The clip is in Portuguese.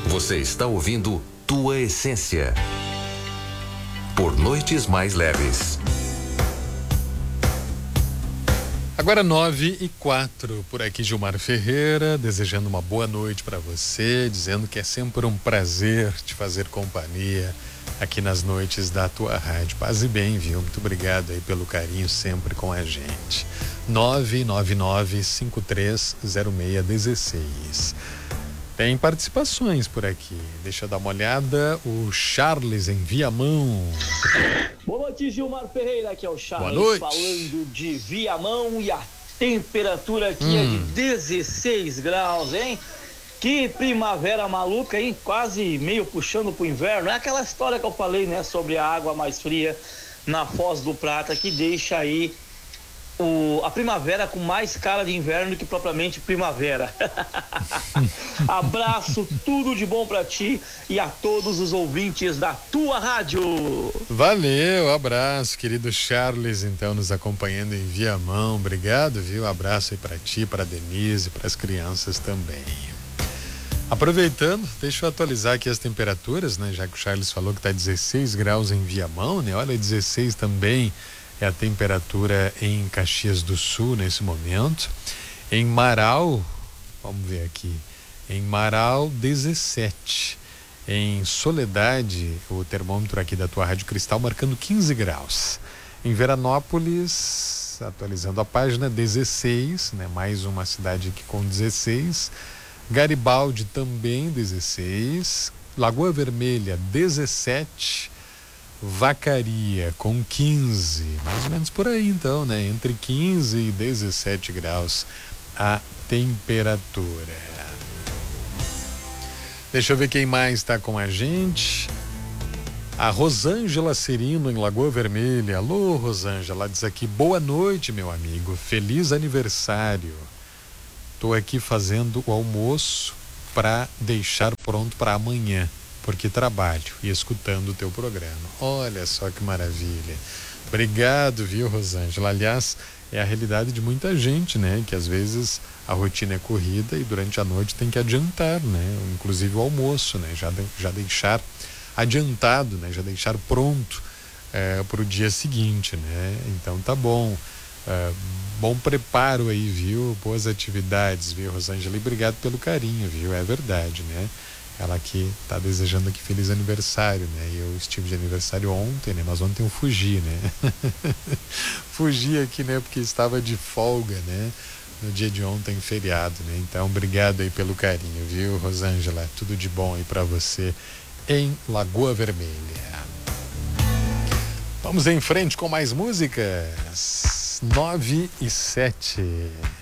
Você está ouvindo Tua Essência. Por noites mais leves. Agora 9h04, por aqui Gilmar Ferreira, desejando uma boa noite para você, dizendo que é sempre um prazer te fazer companhia aqui nas noites da tua rádio. Paz e bem, viu? Muito obrigado aí pelo carinho sempre com a gente. 999-530616. Tem participações por aqui. Deixa eu dar uma olhada. O Charles em Viamão. Boa noite, Gilmar Ferreira. Aqui é o Charles falando de Viamão e a temperatura aqui é de 16 graus, hein? Que primavera maluca, hein? Quase meio puxando pro inverno. É aquela história que eu falei, né? Sobre a água mais fria na Foz do Prata, que deixa aí a primavera com mais cara de inverno do que propriamente primavera. Abraço, tudo de bom pra ti e a todos os ouvintes da tua rádio. Valeu, abraço, querido Charles, então nos acompanhando em Viamão. Obrigado, viu? Abraço aí pra ti, pra Denise, pras crianças também. Aproveitando, deixa eu atualizar aqui as temperaturas, né? Já que o Charles falou que tá 16 graus em Viamão, né? Olha, 16 também é a temperatura em Caxias do Sul nesse momento. Em Marau, vamos ver aqui, em Marau 17. Em Soledade, o termômetro aqui da tua Rádio Cristal marcando 15 graus. Em Veranópolis, atualizando a página, 16, né? Mais uma cidade aqui com 16. Garibaldi também 16. Lagoa Vermelha 17. Vacaria com 15, mais ou menos por aí então, né? Entre 15 e 17 graus a temperatura. Deixa eu ver quem mais está com a gente. A Rosângela Cirino em Lagoa Vermelha. Alô, Rosângela, diz aqui: boa noite, meu amigo, feliz aniversário. Tô aqui fazendo o almoço para deixar pronto para amanhã, porque trabalho e escutando o teu programa. Olha só que maravilha. Obrigado, viu, Rosângela? Aliás, é a realidade de muita gente, né? Que às vezes a rotina é corrida e durante a noite tem que adiantar, né? Inclusive o almoço, né? Já deixar adiantado, né? Já deixar pronto para o dia seguinte, né? Então tá bom. Bom preparo aí, viu? Boas atividades, viu, Rosângela? E obrigado pelo carinho, viu? É verdade, né? Ela aqui tá desejando aqui feliz aniversário, né? Eu estive de aniversário ontem, né? Mas ontem eu fugi, né? Fugi aqui, né? Porque estava de folga, né? No dia de ontem, feriado, né? Então, obrigado aí pelo carinho, viu, Rosângela? Tudo de bom aí pra você em Lagoa Vermelha. Vamos em frente com mais músicas. 9h07.